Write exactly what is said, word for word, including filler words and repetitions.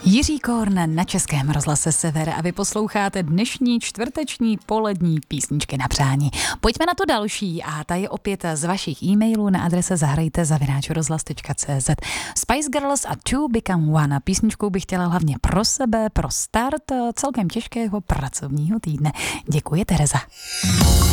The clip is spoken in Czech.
Jiří Korn na Českém rozhlase Sever a vy posloucháte dnešní čtvrteční polední písničky na přání. Pojďme na to další a ta je opět z vašich e-mailů na adrese zahrajte zavináč rozhlas tečka cé zet. Spice Girls a Two Become One. Písničkou bych chtěla hlavně pro sebe, pro start celkem těžkého pracovního týdne. Děkuji, Tereza.